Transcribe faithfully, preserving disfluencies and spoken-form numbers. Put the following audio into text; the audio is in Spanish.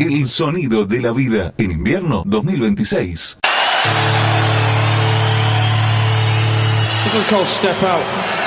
El sonido de la vida en invierno dos mil veintiséis. This one's called Step Out.